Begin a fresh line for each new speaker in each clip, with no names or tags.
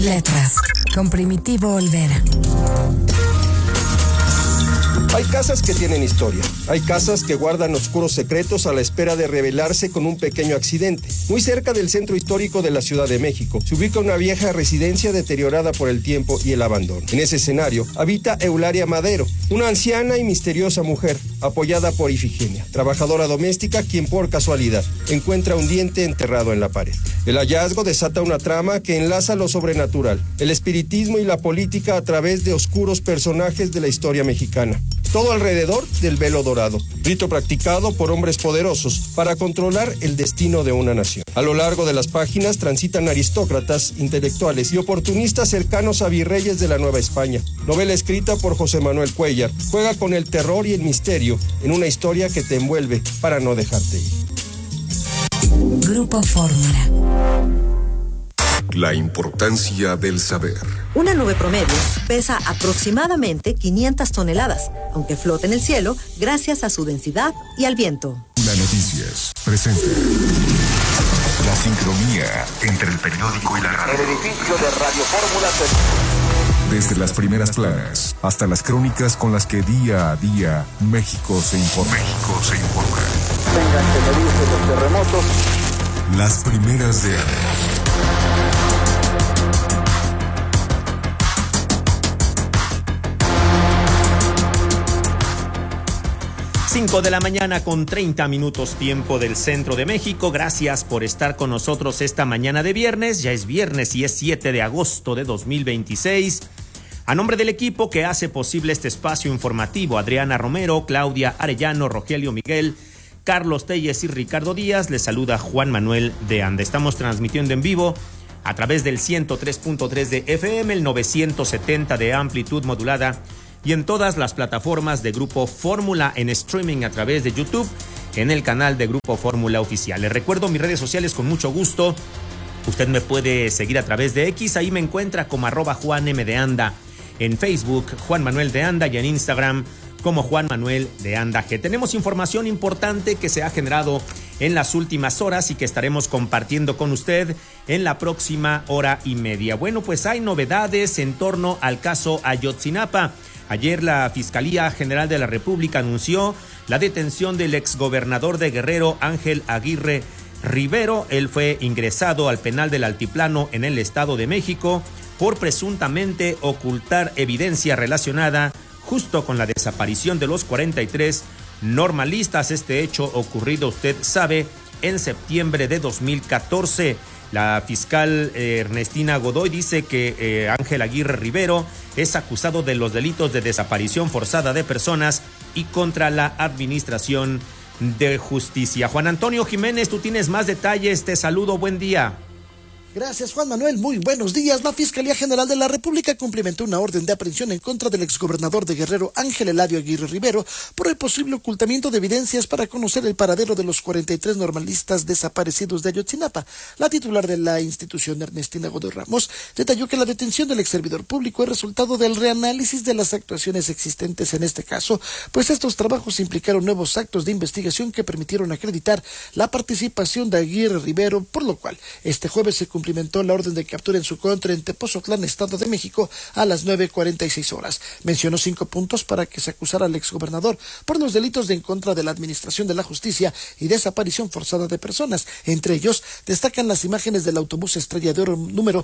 Letras, con Primitivo Olvera.
Hay casas que tienen historia, hay casas que guardan oscuros secretos a la espera de revelarse con un pequeño accidente. Muy cerca del centro histórico de la Ciudad de México se ubica una vieja residencia deteriorada por el tiempo y el abandono. En ese escenario habita Eulalia Madero, una anciana y misteriosa mujer, apoyada por Ifigenia, trabajadora doméstica quien por casualidad encuentra un diente enterrado en la pared. El hallazgo desata una trama que enlaza lo sobrenatural, el espiritismo y la política a través de oscuros personajes de la historia mexicana. Todo alrededor del velo dorado, rito practicado por hombres poderosos para controlar el destino de una nación. A lo largo de las páginas transitan aristócratas, intelectuales y oportunistas cercanos a virreyes de la Nueva España. Novela escrita por José Manuel Cuellar, juega con el terror y el misterio en una historia que te envuelve para no dejarte ir.
Grupo Fórmula.
La importancia del saber.
Una nube promedio pesa aproximadamente 500 toneladas, aunque flota en el cielo gracias a su densidad y al viento.
La Noticias presenta la sincronía entre el periódico y la radio.
El edificio de Radio Fórmula.
Desde las primeras planas hasta las crónicas con las que día a día México se informa.
Tengan que medirse los terremotos.
Las primeras de años.
5 de la mañana con 30 minutos tiempo del centro de México. Gracias por estar con nosotros esta mañana de viernes. Ya es viernes y es 7 de agosto de 2026. A nombre del equipo que hace posible este espacio informativo, Adriana Romero, Claudia Arellano, Rogelio Miguel, Carlos Telles y Ricardo Díaz, les saluda Juan Manuel de Anda. Estamos transmitiendo en vivo a través del 103.3 de FM, el 970 de amplitud modulada y en todas las plataformas de Grupo Fórmula en streaming a través de YouTube en el canal de Grupo Fórmula Oficial. Les recuerdo mis redes sociales con mucho gusto. Usted me puede seguir a través de X, ahí me encuentra como @JuanM_de_Anda. En Facebook, Juan Manuel de Anda, y en Instagram como Juan Manuel de Anda G. Tenemos información importante que se ha generado en las últimas horas y que estaremos compartiendo con usted en la próxima hora y media. Bueno, pues hay novedades en torno al caso Ayotzinapa. Ayer la Fiscalía General de la República anunció la detención del exgobernador de Guerrero, Ángel Aguirre Rivero. Él fue ingresado al penal del Altiplano en el Estado de México por presuntamente ocultar evidencia relacionada justo con la desaparición de los 43 normalistas. Este hecho ocurrido, usted sabe, en septiembre de 2014. La fiscal Ernestina Godoy dice que Ángel Aguirre Rivero es acusado de los delitos de desaparición forzada de personas y contra la administración de justicia. Juan Antonio Jiménez, tú tienes más detalles. Te saludo, buen día.
Gracias, Juan Manuel. Muy buenos días. La Fiscalía General de la República cumplimentó una orden de aprehensión en contra del exgobernador de Guerrero, Ángel Eladio Aguirre Rivero, por el posible ocultamiento de evidencias para conocer el paradero de los 43 normalistas desaparecidos de Ayotzinapa. La titular de la institución, Ernestina Godoy Ramos, detalló que la detención del exservidor público es resultado del reanálisis de las actuaciones existentes en este caso, pues estos trabajos implicaron nuevos actos de investigación que permitieron acreditar la participación de Aguirre Rivero, por lo cual este jueves se cumplimentó la orden de captura en su contra en Tepozotlán, Estado de México, a las 9:46 horas. Mencionó 5 puntos para que se acusara al exgobernador por los delitos de en contra de la administración de la justicia y desaparición forzada de personas. Entre ellos, destacan las imágenes del autobús Estrella de Oro número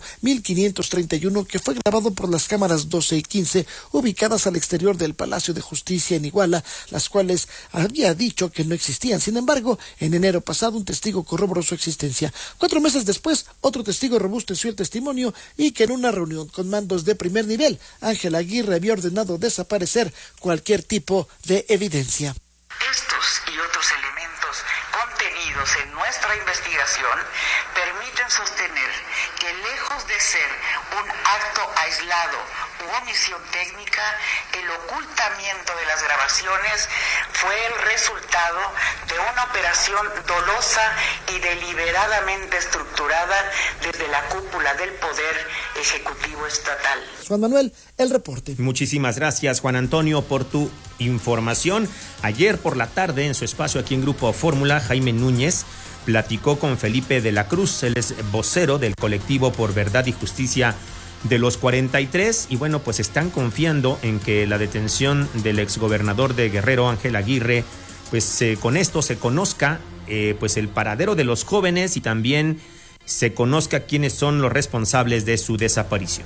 1531, que fue grabado por las cámaras 12 y 15, ubicadas al exterior del Palacio de Justicia en Iguala, las cuales había dicho que no existían. Sin embargo, en enero pasado, un testigo corroboró su existencia. 4 meses después, otro testigo robusteció el testimonio y que en una reunión con mandos de primer nivel, Ángel Aguirre había ordenado desaparecer cualquier tipo de evidencia.
Estos y otros elementos contenidos en nuestra investigación permiten sostener que lejos de ser un acto aislado u omisión técnica, el ocultamiento de las grabaciones fue el resultado de una operación dolosa y deliberadamente estructurada desde la cúpula del Poder Ejecutivo Estatal.
Juan Manuel, el reporte.
Muchísimas gracias, Juan Antonio, por tu información. Ayer por la tarde, en su espacio aquí en Grupo Fórmula, Jaime Núñez platicó con Felipe de la Cruz, él es vocero del colectivo Por Verdad y Justicia de los 43, y bueno, pues están confiando en que la detención del exgobernador de Guerrero, Ángel Aguirre, pues con esto se conozca pues el paradero de los jóvenes y también se conozca quiénes son los responsables de su desaparición.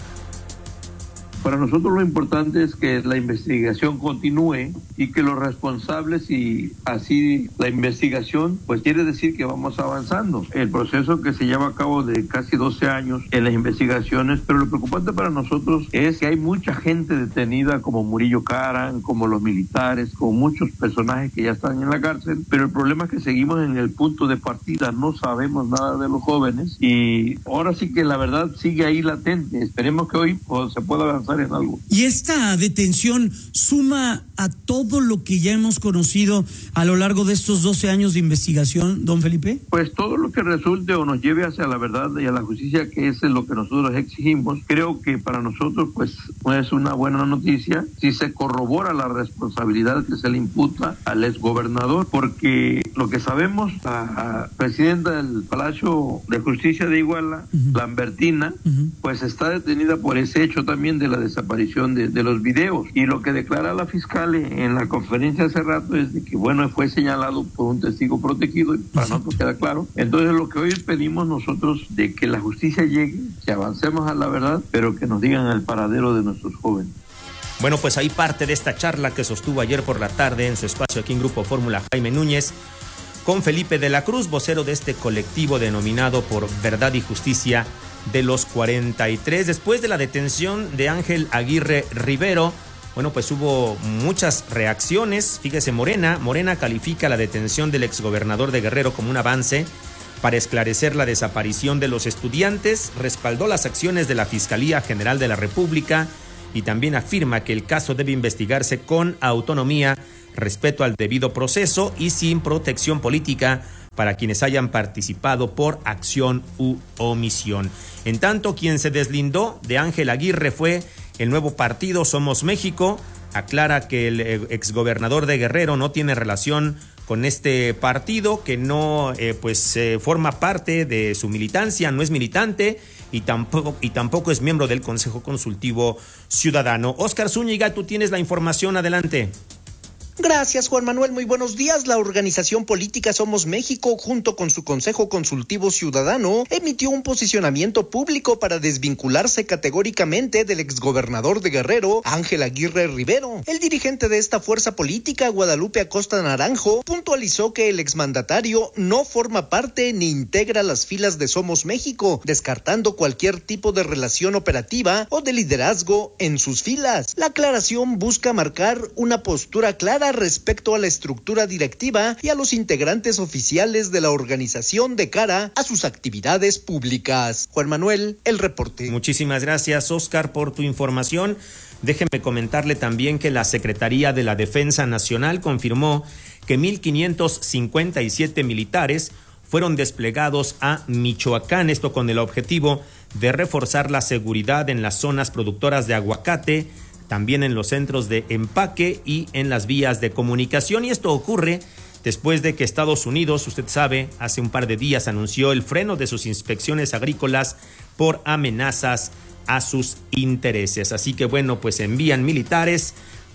Para nosotros lo importante es que la investigación continúe y que los responsables, y así la investigación, pues quiere decir que vamos avanzando. El proceso que se lleva a cabo de casi 12 años en las investigaciones, pero lo preocupante para nosotros es que hay mucha gente detenida, como Murillo Karam, como los militares, como muchos personajes que ya están en la cárcel, pero el problema es que seguimos en el punto de partida, no sabemos nada de los jóvenes y ahora sí que la verdad sigue ahí latente. Esperemos que hoy se pueda avanzar en algo.
¿Y esta detención suma a todo lo que ya hemos conocido a lo largo de estos 12 años de investigación, don Felipe?
Pues todo lo que resulte o nos lleve hacia la verdad y a la justicia, que es lo que nosotros exigimos. Creo que para nosotros pues es una buena noticia si se corrobora la responsabilidad que se le imputa al exgobernador, porque lo que sabemos, la presidenta del Palacio de Justicia de Iguala, Lambertina, pues está detenida por ese hecho también de la desaparición de los videos, y lo que declara la fiscal en la conferencia hace rato es de que bueno, fue señalado por un testigo protegido y para nosotros queda claro. Entonces lo que hoy pedimos nosotros de que la justicia llegue, que avancemos a la verdad, pero que nos digan el paradero de nuestros jóvenes.
Bueno, pues ahí parte de esta charla que sostuvo ayer por la tarde en su espacio aquí en Grupo Fórmula Jaime Núñez con Felipe de la Cruz, vocero de este colectivo denominado por Verdad y Justicia de los 43. Después de la detención de Ángel Aguirre Rivero, bueno, pues hubo muchas reacciones. Fíjese, Morena califica la detención del exgobernador de Guerrero como un avance para esclarecer la desaparición de los estudiantes, respaldó las acciones de la Fiscalía General de la República y también afirma que el caso debe investigarse con autonomía, respeto al debido proceso y sin protección política para quienes hayan participado por acción u omisión. En tanto, quien se deslindó de Ángel Aguirre fue el nuevo partido Somos México. Aclara que el exgobernador de Guerrero no tiene relación con este partido, que no forma parte de su militancia, no es militante y tampoco es miembro del Consejo Consultivo Ciudadano. Óscar Zúñiga, tú tienes la información, adelante.
Gracias, Juan Manuel. Muy buenos días. La organización política Somos México, junto con su Consejo Consultivo Ciudadano, emitió un posicionamiento público para desvincularse categóricamente del exgobernador de Guerrero, Ángel Aguirre Rivero. El dirigente de esta fuerza política, Guadalupe Acosta Naranjo, puntualizó que el exmandatario no forma parte ni integra las filas de Somos México, descartando cualquier tipo de relación operativa o de liderazgo en sus filas. La aclaración busca marcar una postura clara respecto a la estructura directiva y a los integrantes oficiales de la organización de cara a sus actividades públicas. Juan Manuel, el reporte.
Muchísimas gracias, Óscar, por tu información. Déjeme comentarle también que la Secretaría de la Defensa Nacional confirmó que 1,557 militares fueron desplegados a Michoacán, esto con el objetivo de reforzar la seguridad en las zonas productoras de aguacate, también en los centros de empaque y en las vías de comunicación. Y esto ocurre después de que Estados Unidos, usted sabe, hace un par de días anunció el freno de sus inspecciones agrícolas por amenazas a sus intereses. Así que bueno, pues envían militares,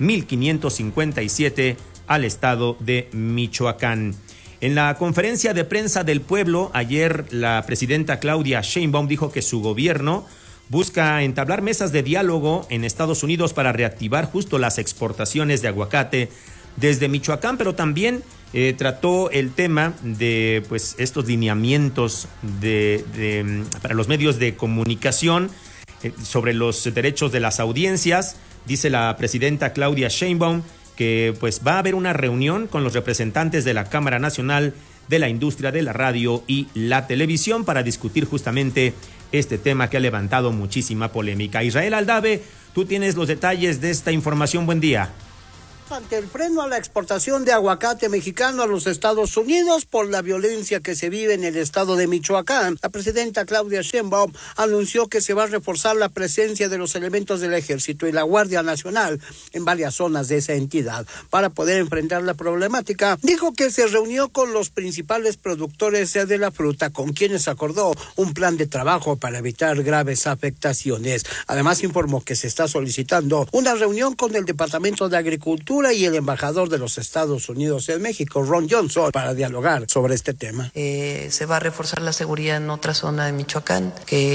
1,557 al estado de Michoacán. En la conferencia de prensa del pueblo, ayer la presidenta Claudia Sheinbaum dijo que su gobierno busca entablar mesas de diálogo en Estados Unidos para reactivar justo las exportaciones de aguacate desde Michoacán, pero también trató el tema de pues estos lineamientos para los medios de comunicación sobre los derechos de las audiencias. Dice la presidenta Claudia Sheinbaum que pues va a haber una reunión con los representantes de la Cámara Nacional de la Industria de la Radio y la Televisión para discutir justamente este tema que ha levantado muchísima polémica. Israel Aldave, tú tienes los detalles de esta información. Buen día.
Ante el freno a la exportación de aguacate mexicano a los Estados Unidos por la violencia que se vive en el estado de Michoacán, la presidenta Claudia Sheinbaum anunció que se va a reforzar la presencia de los elementos del Ejército y la Guardia Nacional en varias zonas de esa entidad para poder enfrentar la problemática. Dijo que se reunió con los principales productores de la fruta, con quienes acordó un plan de trabajo para evitar graves afectaciones. Además, informó que se está solicitando una reunión con el Departamento de Agricultura y el embajador de los Estados Unidos en México, Ron Johnson, para dialogar sobre este tema.
Se va a reforzar la seguridad en otra zona de Michoacán,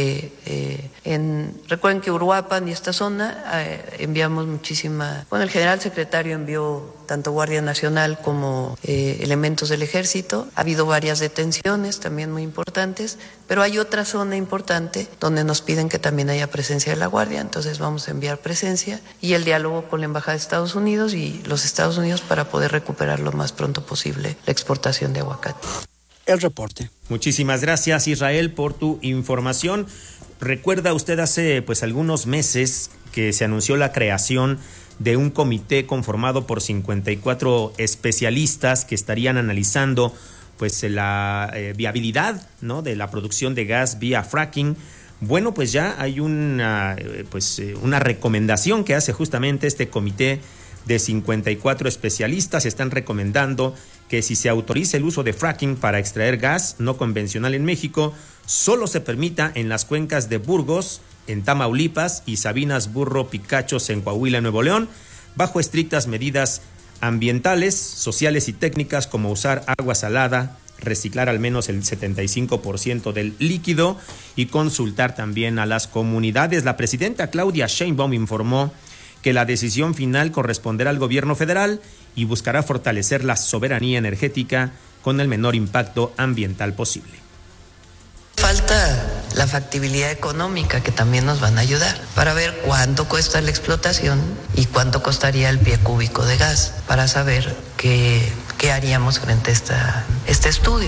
recuerden que Uruapan y esta zona enviamos muchísima, el general secretario envió tanto Guardia Nacional como elementos del Ejército. Ha habido varias detenciones también muy importantes, pero hay otra zona importante donde nos piden que también haya presencia de la Guardia, entonces vamos a enviar presencia y el diálogo con la Embajada de Estados Unidos y los Estados Unidos para poder recuperar lo más pronto posible la exportación de aguacate.
El reporte.
Muchísimas gracias, Israel, por tu información. Recuerda usted hace algunos meses que se anunció la creación de un comité conformado por 54 especialistas que estarían analizando la viabilidad, ¿no?, de la producción de gas vía fracking. Bueno, pues ya hay una recomendación que hace justamente este comité de 54 especialistas. Están recomendando que si se autoriza el uso de fracking para extraer gas no convencional en México, solo se permita en las cuencas de Burgos, en Tamaulipas, y Sabinas, Burro, Picachos en Coahuila, Nuevo León, bajo estrictas medidas ambientales, sociales y técnicas como usar agua salada, reciclar al menos el 75% del líquido y consultar también a las comunidades. La presidenta Claudia Sheinbaum informó que la decisión final corresponderá al gobierno federal y buscará fortalecer la soberanía energética con el menor impacto ambiental posible.
Falta la factibilidad económica, que también nos van a ayudar para ver cuánto cuesta la explotación y cuánto costaría el pie cúbico de gas para saber qué haríamos frente a este estudio.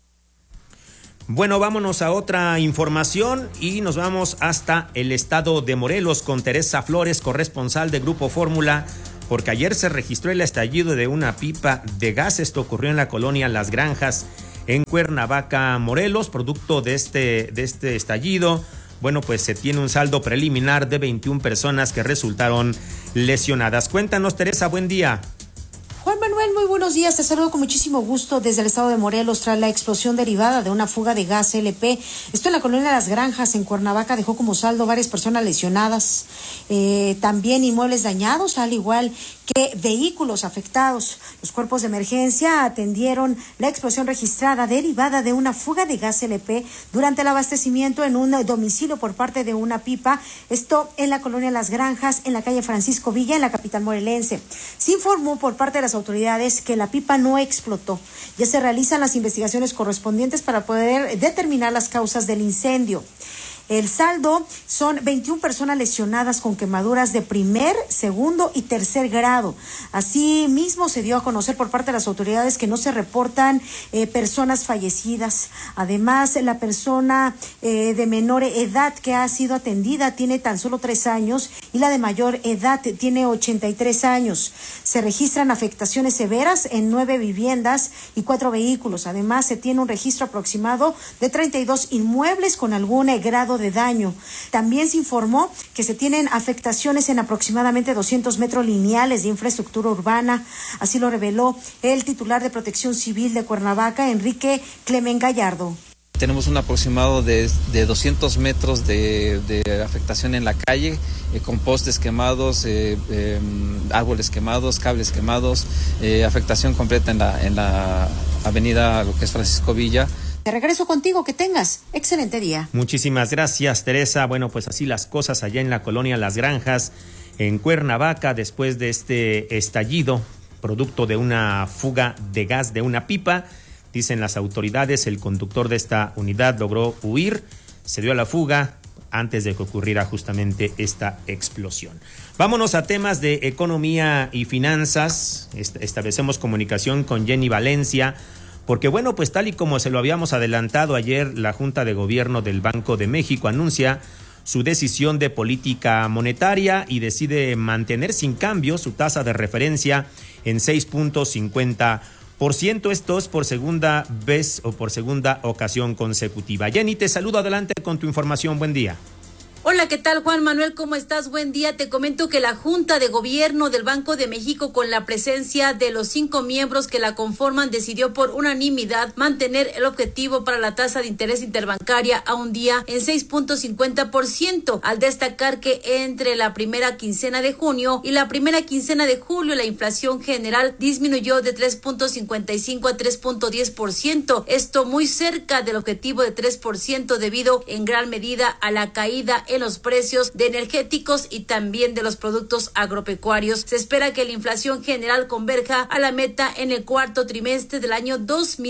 Bueno, vámonos a otra información y nos vamos hasta el estado de Morelos con Teresa Flores, corresponsal de Grupo Fórmula, porque ayer se registró el estallido de una pipa de gas. Esto ocurrió en la colonia Las Granjas, en Cuernavaca, Morelos. Producto de este estallido, se tiene un saldo preliminar de 21 personas que resultaron lesionadas. Cuéntanos, Teresa, buen día.
Juan Manuel, muy buenos días. Te saludo con muchísimo gusto desde el estado de Morelos tras la explosión derivada de una fuga de gas LP. Esto en la colonia Las Granjas, en Cuernavaca, dejó como saldo varias personas lesionadas, también inmuebles dañados, al igual que vehículos afectados. Los cuerpos de emergencia atendieron la explosión registrada derivada de una fuga de gas LP durante el abastecimiento en un domicilio por parte de una pipa. Esto en la colonia Las Granjas, en la calle Francisco Villa, en la capital morelense. Se informó por parte de las autoridades que la pipa no explotó. Ya se realizan las investigaciones correspondientes para poder determinar las causas del incendio. El saldo son 21 personas lesionadas con quemaduras de primer, segundo y tercer grado. Asimismo, se dio a conocer por parte de las autoridades que no se reportan personas fallecidas. Además, la persona de menor edad que ha sido atendida tiene tan solo 3 años y la de mayor edad tiene 83 años. Se registran afectaciones severas en 9 viviendas y 4 vehículos. Además, se tiene un registro aproximado de 32 inmuebles con algún grado de daño. También se informó que se tienen afectaciones en aproximadamente 200 metros lineales de infraestructura urbana. Así lo reveló el titular de Protección Civil de Cuernavaca, Enrique Clemen Gallardo.
Tenemos un aproximado de 200 metros de afectación en la calle, con postes quemados, árboles quemados, cables quemados, afectación completa en la avenida, lo que es Francisco Villa.
Te regreso contigo, que tengas excelente día.
Muchísimas gracias, Teresa. Bueno, pues así las cosas allá en la colonia Las Granjas, en Cuernavaca, después de este estallido, producto de una fuga de gas de una pipa. Dicen las autoridades, el conductor de esta unidad logró huir, se dio a la fuga antes de que ocurriera justamente esta explosión. Vámonos a temas de economía y finanzas. Establecemos comunicación con Jenny Valencia, porque pues tal y como se lo habíamos adelantado ayer, la Junta de Gobierno del Banco de México anuncia su decisión de política monetaria y decide mantener sin cambio su tasa de referencia en 6.50%. Esto es por segunda vez o por segunda ocasión consecutiva. Jenny, te saludo, adelante con tu información. Buen día.
Hola, ¿qué tal, Juan Manuel? ¿Cómo estás? Buen día. Te comento que la Junta de Gobierno del Banco de México, con la presencia de los 5 miembros que la conforman, decidió por unanimidad mantener el objetivo para la tasa de interés interbancaria a un día en 6.50%, al destacar que entre la primera quincena de junio y la primera quincena de julio la inflación general disminuyó de 3.55 a 3.10%, esto muy cerca del objetivo de 3% debido en gran medida a la caída en los precios de energéticos y también de los productos agropecuarios. Se espera que la inflación general converja a la meta en el cuarto trimestre del año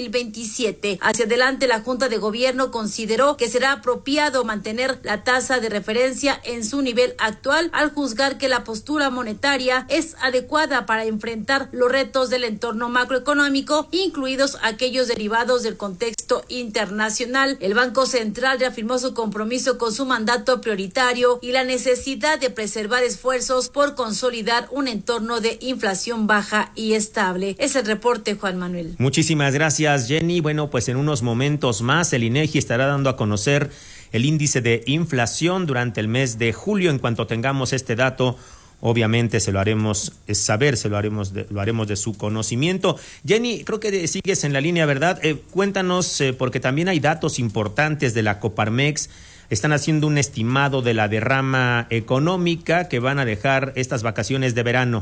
2027. Hacia adelante, la Junta de Gobierno consideró que será apropiado mantener la tasa de referencia en su nivel actual, al juzgar que la postura monetaria es adecuada para enfrentar los retos del entorno macroeconómico, incluidos aquellos derivados del contexto internacional. El Banco Central reafirmó su compromiso con su mandato prioritario y la necesidad de preservar esfuerzos por consolidar un entorno de inflación baja y estable. Es el reporte, Juan Manuel.
Muchísimas gracias, Jenny. Bueno, pues en unos momentos más el INEGI estará dando a conocer el índice de inflación durante el mes de julio. En cuanto tengamos este dato, obviamente se lo haremos saber, lo haremos de su conocimiento. Jenny, creo que sigues en la línea, ¿verdad? Cuéntanos, porque también hay datos importantes de la Coparmex. Están haciendo un estimado de la derrama económica que van a dejar estas vacaciones de verano.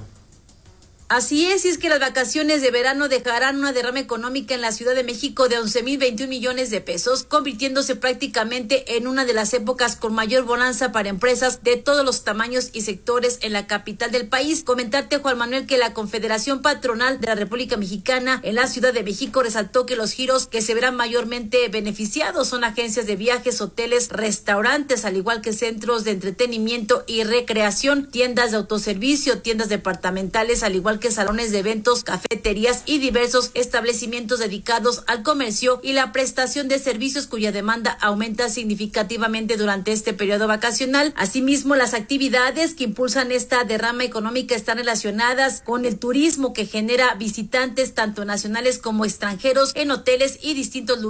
Así es, y es que las vacaciones de verano dejarán una derrama económica en la Ciudad de México de 11,021 millones de pesos, convirtiéndose prácticamente en una de las épocas con mayor bonanza para empresas de todos los tamaños y sectores en la capital del país. Comentarte, Juan Manuel, que la Confederación Patronal de la República Mexicana en la Ciudad de México resaltó que los giros que se verán mayormente beneficiados son agencias de viajes, hoteles, restaurantes, al igual que centros de entretenimiento y recreación, tiendas de autoservicio, tiendas departamentales, al igual que salones de eventos, cafeterías y diversos establecimientos dedicados al comercio y la prestación de servicios, cuya demanda aumenta significativamente durante este periodo vacacional. Asimismo, las actividades que impulsan esta derrama económica están relacionadas con el turismo, que genera visitantes tanto nacionales como extranjeros en hoteles y distintos lugares